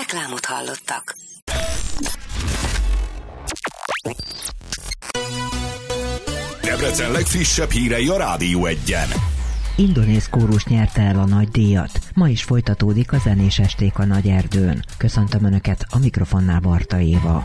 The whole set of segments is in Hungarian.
Reklámot hallottak. Debrecen legfrissebb hírei a Rádió 1-en. Indonéz kórus nyerte el a nagy díjat. Ma is folytatódik a zenés esték a Nagy Erdőn. Köszöntöm Önöket, a mikrofonnál Barta Éva.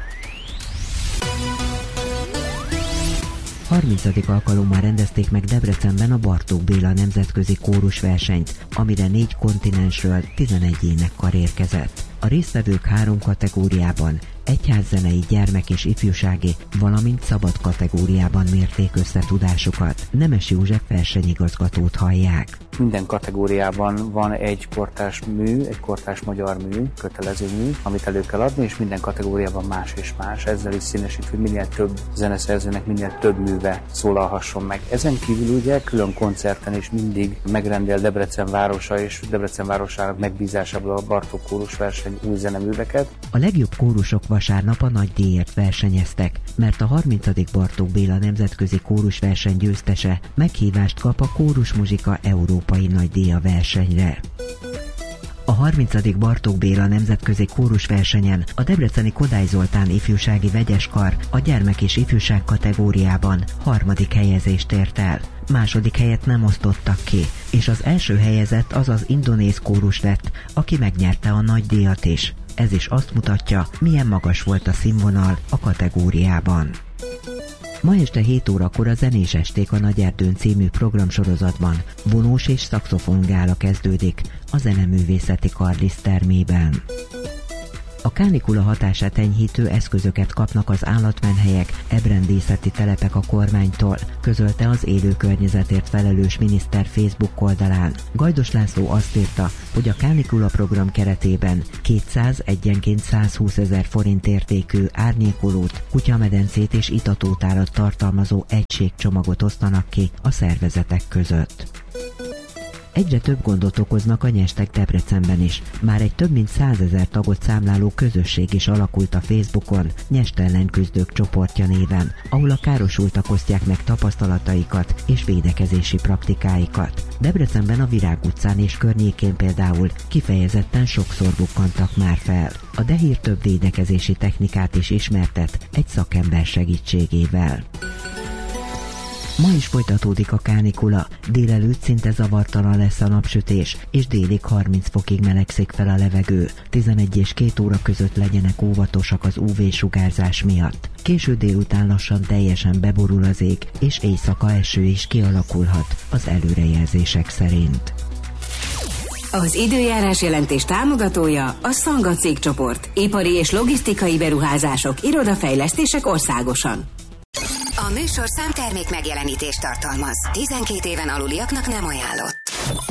30. alkalommal rendezték meg Debrecenben a Bartók Béla nemzetközi kórusversenyt, amire 4 kontinensről 11 énekkar érkezett. A résztvevők 3 kategóriában, egyházzenei, gyermek és ifjúsági, valamint szabad kategóriában mérték össze tudásukat. Nemes József versenyigazgatót hallják. Minden kategóriában van egy kortárs mű, egy kortárs magyar mű, kötelező mű, amit elő kell adni, és minden kategóriában más és más. Ezzel is színesít, hogy minél több zeneszerzőnek minél több műve szólalhasson meg. Ezen kívül ugye külön koncerten is mindig megrendel Debrecen városa és Debrecen városának megbízásából a Bartók kórusverseny új zeneműveket. A legjobb kórusok vasárnap a nagy díjért versenyeztek, mert a 30. Bartók Béla nemzetközi kórusverseny győztese meghívást kap a Kórusmuzsika európai nagydíja versenyre. A 30. Bartók Béla nemzetközi kórusversenyen a debreceni Kodály Zoltán ifjúsági vegyeskar a gyermek és ifjúság kategóriában 3. helyezést ért el. Második helyet nem osztottak ki, és az első helyezett az az indonéz kórus lett, aki megnyerte a nagy díjat is. Ez is azt mutatja, milyen magas volt a színvonal a kategóriában. Ma este 7 órakor a Zenés esték a Nagy Erdőn című programsorozatban vonós és szaxofongála kezdődik a Zeneművészeti Kar dísztermében. A kánikula hatását enyhítő eszközöket kapnak az állatmenhelyek, ebrendészeti telepek a kormánytól, közölte az élő környezetért felelős miniszter Facebook oldalán. Gajdos László azt írta, hogy a kánikula program keretében 200 egyenként 120 000 forint értékű árnyékolót, kutyamedencét és itatótárat tartalmazó egységcsomagot osztanak ki a szervezetek között. Egyre több gondot okoznak a nyestek Debrecenben is. Már egy több mint 100 000 tagot számláló közösség is alakult a Facebookon, Nyest ellen küzdők csoportja néven, ahol a károsultak osztják meg tapasztalataikat és védekezési praktikáikat. Debrecenben a Virág utcán és környékén például kifejezetten sokszor bukkantak már fel. A Dehír több védekezési technikát is ismertet egy szakember segítségével. Ma is folytatódik a kánikula, délelőtt szinte zavartalan lesz a napsütés, és délig 30 fokig melegszik fel a levegő. 11 és 2 óra között legyenek óvatosak az UV-sugárzás miatt. Késő délután lassan teljesen beborul az ég, és éjszaka eső is kialakulhat az előrejelzések szerint. Az időjárás jelentés támogatója a Szanga cégcsoport. Ipari és logisztikai beruházások, irodafejlesztések országosan. A műsor számtermék megjelenítést tartalmaz. 12 éven aluliaknak nem ajánlott.